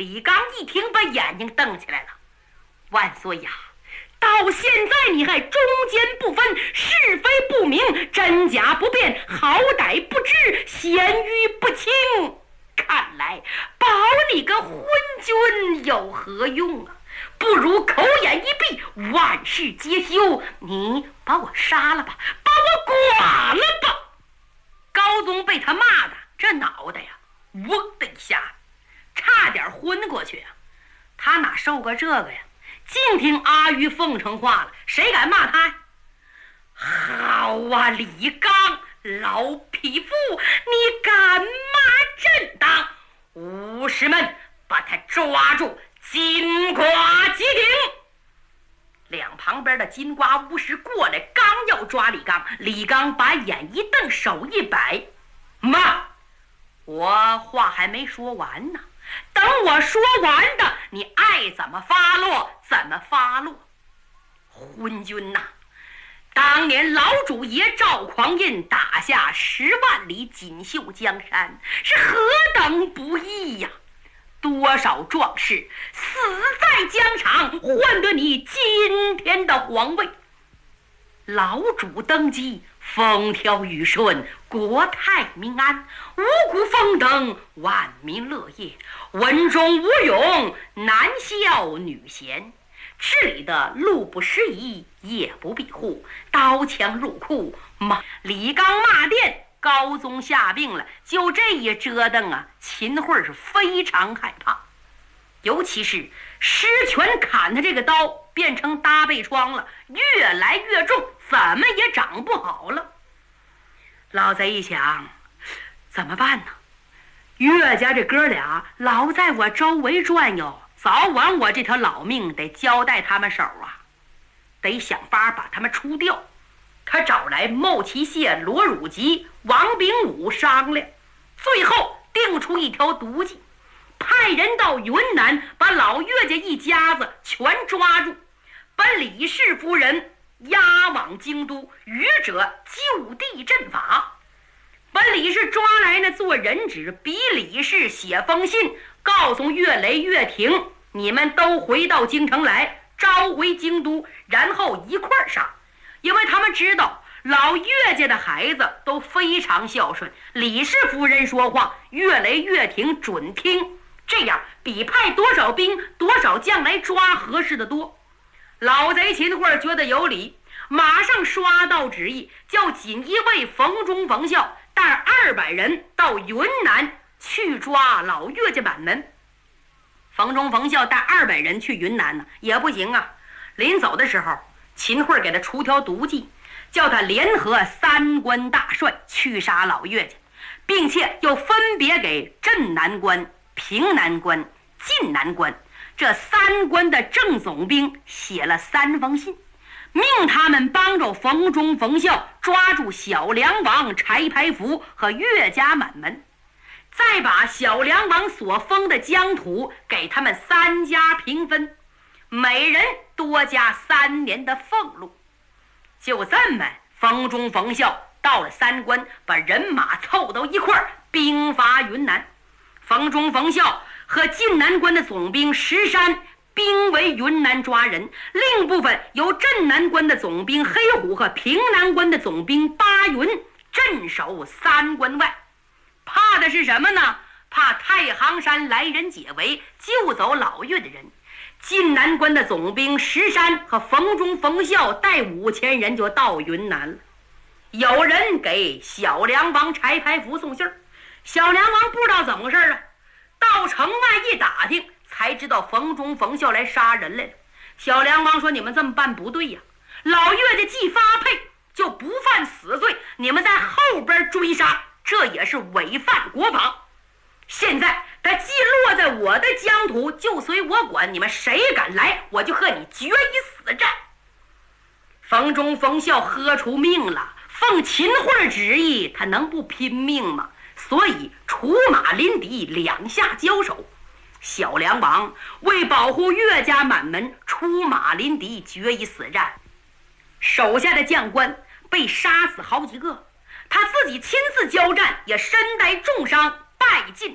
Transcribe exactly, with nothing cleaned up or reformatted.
李刚一听，把眼睛瞪起来了。万岁呀！到现在你还中间不分，是非不明，真假不辨，好歹不知，贤愚不清。看来保你个昏君有何用啊？不如口眼一闭，万事皆休。你把我杀了吧，把我剐了吧！高宗被他骂的这脑袋呀，嗡的一下，差点昏过去啊！他哪受过这个呀？净听阿谀奉承话了，谁敢骂他呀？好啊，李刚，老匹夫，你敢骂朕当？武士们，把他抓住，金瓜击顶！两旁边的金瓜武士过来，刚要抓李刚，李刚把眼一瞪，手一摆：“妈，我话还没说完呢。等我说完的，你爱怎么发落怎么发落。昏君呐，当年老主爷赵匡胤打下十万里锦绣江山，是何等不易呀！多少壮士死在疆场，换得你今天的皇位。老主登基，风调雨顺，国泰民安，五谷丰登，万民乐业，文中无勇，男孝女贤，治理的路不拾遗，夜不闭户，刀枪入库，骂李刚骂殿，高宗下病了，就这一折腾啊，秦桧是非常害怕，尤其是施权砍他这个刀变成搭背疮了，越来越重，怎么也长不好了。老贼一想，怎么办呢？岳家这哥俩老在我周围转悠，早晚我这条老命得交代他们手啊，得想法把他们除掉。他找来牟齐谢、罗汝吉、王炳武商量，最后定出一条毒计，派人到云南把老岳家一家子全抓住，把李氏夫人押往京都，余者就地正法。把李氏抓来呢，做人质，逼李氏写封信，告诉岳雷、岳霆，你们都回到京城来，召回京都，然后一块儿杀。因为他们知道老岳家的孩子都非常孝顺，李氏夫人说话，岳雷、岳霆准听，这样比派多少兵多少将来抓合适的多。老贼秦桧觉得有理，马上刷到旨意，叫锦衣卫冯忠、冯孝带二百人到云南去抓老岳家满门。冯忠、冯孝带二百人去云南呢，也不行啊。临走的时候，秦桧给他出条毒计，叫他联合三关大帅去杀老岳家，并且又分别给镇南关、平南关、晋南关这三关的正总兵写了三封信，命他们帮助冯忠、冯孝抓住小梁王柴排福和岳家满门，再把小梁王所封的疆土给他们三家平分，每人多加三年的俸禄。就这么，冯忠、冯孝到了三关，把人马凑到一块儿，兵发云南。冯忠、冯孝和晋南关的总兵石山兵为云南抓人，另一部分由镇南关的总兵黑虎和平南关的总兵巴云镇守三关外。怕的是什么呢？怕太行山来人解围，救走老岳的人。晋南关的总兵石山和冯忠、冯孝带五千人就到云南了。有人给小梁王柴排福送信儿，小梁王不知道怎么回事啊，到城外一打听，才知道冯忠、冯孝来杀人来了。小梁王说：“你们这么办不对呀，老岳家既发配就不犯死罪，你们在后边追杀，这也是违反国法。现在他既落在我的疆土，就随我管，你们谁敢来，我就和你决一死战。”冯忠、冯孝喝出命了，奉秦桧旨意，他能不拼命吗？所以出马临敌，两下交手。小梁王为保护岳家满门，出马临敌，决一死战。手下的将官被杀死好几个，他自己亲自交战，也身带重伤，败尽